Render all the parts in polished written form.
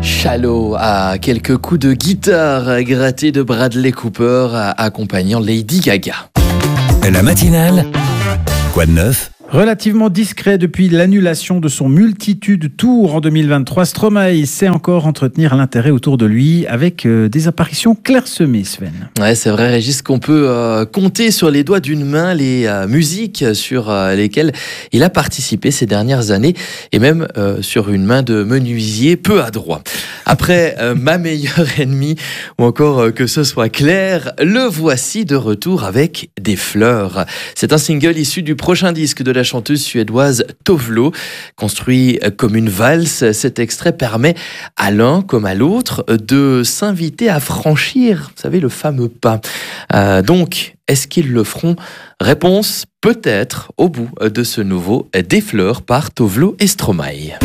Shallow à quelques coups de guitare grattés de Bradley Cooper accompagnant Lady Gaga. La matinale, quoi de neuf ? Relativement discret depuis l'annulation de son multitude tour en 2023, Stromae sait encore entretenir l'intérêt autour de lui avec des apparitions clairsemées, Sven. Ouais, c'est vrai, Régis, qu'on peut compter sur les doigts d'une main les musiques sur lesquelles il a participé ces dernières années et même sur une main de menuisier peu adroit. Après Ma meilleure ennemie ou encore Que ce soit clair, le voici de retour avec Des fleurs. C'est un single issu du prochain disque de la chanteuse suédoise Tove Lo. Construit comme une valse, cet extrait permet à l'un comme à l'autre de s'inviter à franchir, vous savez, le fameux pas. Donc, est-ce qu'ils le feront ? Réponse, peut-être, au bout de ce nouveau Des fleurs par Tove Lo et Stromae.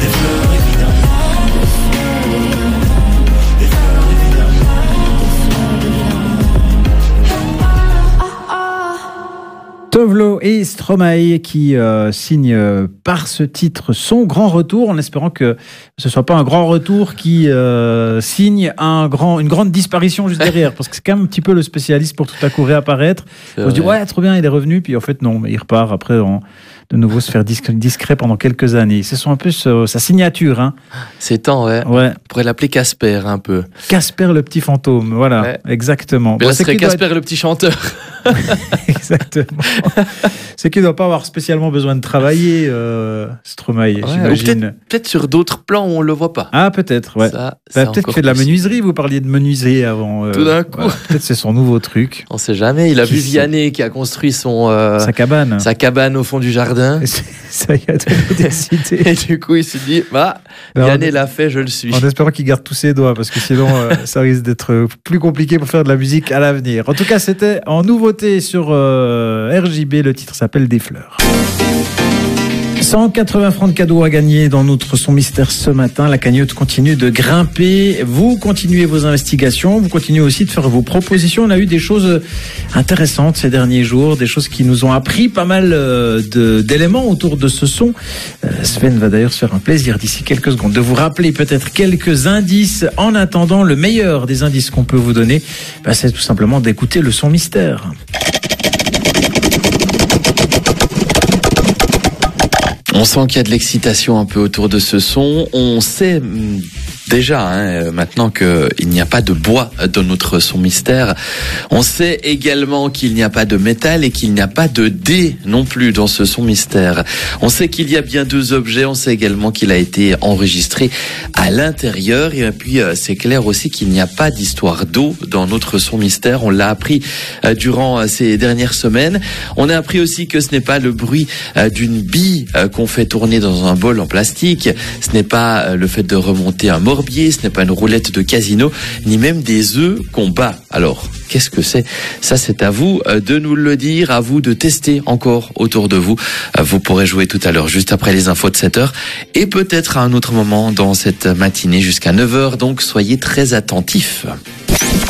Tove Lo et Stromae qui signent par ce titre son grand retour, en espérant que ce ne soit pas un grand retour qui signe une grande disparition juste derrière, parce que c'est quand même un petit peu le spécialiste pour tout à coup réapparaître. On se dit ouais, trop bien, il est revenu, puis en fait non, mais il repart après de nouveau se faire discret pendant quelques années. Ce sont un peu sa signature. Hein. C'est temps, ouais. On pourrait l'appeler Casper un peu. Casper le petit fantôme, voilà, ouais. Exactement. Mais là, ce serait Casper le petit chanteur. Exactement. C'est qu'il ne doit pas avoir spécialement besoin de travailler, Stromae, j'imagine. Peut-être sur d'autres plans où on ne le voit pas. Ah, peut-être, ouais. Peut-être qu'il fait de la menuiserie, vous parliez de menuiser avant. Tout d'un coup. Voilà. Peut-être c'est son nouveau truc. On ne sait jamais. Il a vu Vianney qui a construit sa cabane au fond du jardin. Ça y a de décider. Et du coup, il s'est dit, Vianney l'a fait, je le suis. En espérant qu'il garde tous ses doigts, parce que sinon, ça risque d'être plus compliqué pour faire de la musique à l'avenir. En tout cas, c'était en nouveauté sur RJB. Le titre s'appelle Des fleurs. 180 francs de cadeaux à gagner dans notre Son Mystère ce matin. La cagnotte continue de grimper. Vous continuez vos investigations. Vous continuez aussi de faire vos propositions. On a eu des choses intéressantes ces derniers jours, des choses qui nous ont appris pas mal d'éléments autour de ce son. Sven va d'ailleurs se faire un plaisir d'ici quelques secondes de vous rappeler peut-être quelques indices. En attendant, le meilleur des indices qu'on peut vous donner, c'est tout simplement d'écouter le Son Mystère. On sent qu'il y a de l'excitation un peu autour de ce son. On sait déjà maintenant qu'il n'y a pas de bois dans notre Son Mystère. On sait également qu'il n'y a pas de métal et qu'il n'y a pas de dés non plus dans ce Son Mystère. On sait qu'il y a bien 2 objets. On sait également qu'il a été enregistré à l'intérieur. Et puis c'est clair aussi qu'il n'y a pas d'histoire d'eau dans notre Son Mystère. On l'a appris durant ces dernières semaines. On a appris aussi que ce n'est pas le bruit d'une bille qu'on fait tourner dans un bol en plastique. Ce n'est pas le fait de remonter un morbier, ce n'est pas une roulette de casino, ni même des œufs qu'on bat. Alors, qu'est-ce que c'est ? Ça, c'est à vous de nous le dire, à vous de tester encore autour de vous. Vous pourrez jouer tout à l'heure, juste après les infos de 7h, et peut-être à un autre moment dans cette matinée jusqu'à 9h, donc soyez très attentifs.